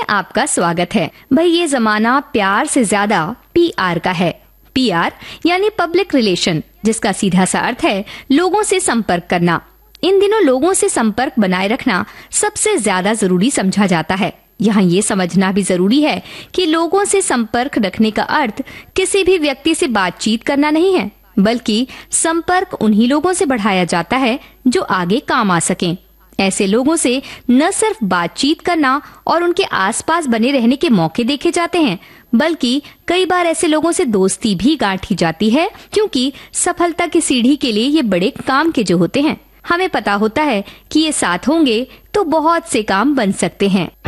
आपका स्वागत है। भाई ये जमाना प्यार से ज्यादा पीआर का है। पीआर यानी पब्लिक रिलेशन, जिसका सीधा सा अर्थ है लोगों से संपर्क करना। इन दिनों लोगों से संपर्क बनाए रखना सबसे ज्यादा जरूरी समझा जाता है। यहाँ ये समझना भी जरूरी है कि लोगों से संपर्क रखने का अर्थ किसी भी व्यक्ति से बातचीत करना नहीं है, बल्कि संपर्क उन्हीं लोगों से बढ़ाया जाता है जो आगे काम आ सकें। ऐसे लोगों से न सिर्फ बातचीत करना और उनके आसपास बने रहने के मौके देखे जाते हैं, बल्कि कई बार ऐसे लोगों से दोस्ती भी गांठी जाती है, क्योंकि सफलता की सीढ़ी के लिए ये बड़े काम के जो होते हैं। हमें पता होता है कि ये साथ होंगे तो बहुत से काम बन सकते हैं।